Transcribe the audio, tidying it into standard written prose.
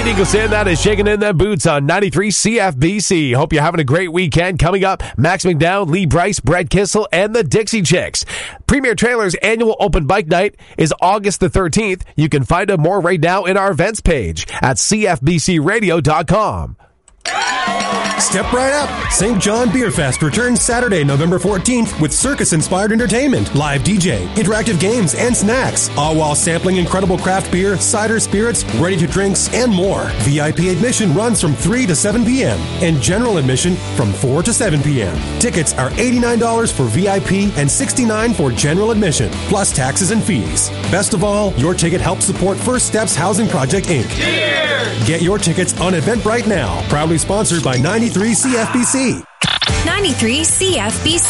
Nate Nicholson, that is Shaking in Them Boots on 93 CFBC. Hope you're having a great weekend. Coming up, Max McDowell, Lee Bryce, Brett Kissel, and the Dixie Chicks. Premier Trailer's annual open bike night is August the 13th. You can find out more right now in our events page at cfbcradio.com. Step right up. St. John Beer Fest returns Saturday, November 14th with circus-inspired entertainment, live DJ, interactive games, and snacks, all while sampling incredible craft beer, cider, spirits, ready-to-drinks, and more. VIP admission runs from 3 to 7 p.m. and general admission from 4 to 7 p.m. Tickets are $89 for VIP and $69 for general admission, plus taxes and fees. Best of all, your ticket helps support First Steps Housing Project, Inc. Cheers! Get your tickets on Eventbrite now. Proudly sponsored by 93 CFBC. 93 CFBC.